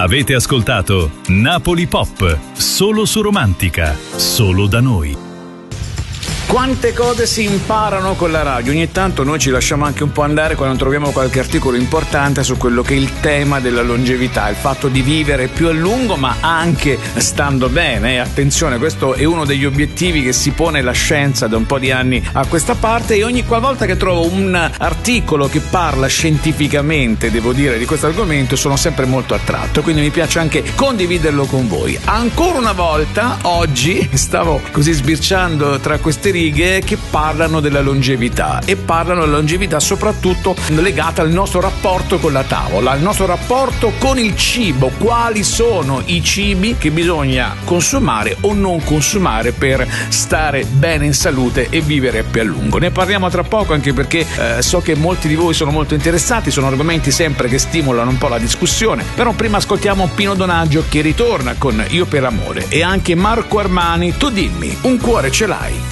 Avete ascoltato Napoli Pop, solo su Romantica, solo da noi. Quante cose si imparano con la radio, ogni tanto noi ci lasciamo anche un po' andare quando troviamo qualche articolo importante su quello che è il tema della longevità, il fatto di vivere più a lungo ma anche stando bene. Attenzione, questo è uno degli obiettivi che si pone la scienza da un po' di anni a questa parte, e ogni qualvolta che trovo un articolo che parla scientificamente, devo dire, di questo argomento, sono sempre molto attratto, quindi mi piace anche condividerlo con voi. Ancora una volta oggi stavo così sbirciando tra queste righe che parlano della longevità, e parlano della longevità soprattutto legata al nostro rapporto con la tavola, al nostro rapporto con il cibo. Quali sono i cibi che bisogna consumare o non consumare per stare bene in salute e vivere più a lungo? Ne parliamo tra poco, anche perché so che molti di voi sono molto interessati, sono argomenti sempre che stimolano un po' la discussione. Però prima ascoltiamo Pino Donaggio che ritorna con Io per amore, e anche Marco Armani, Tu dimmi, un cuore ce l'hai.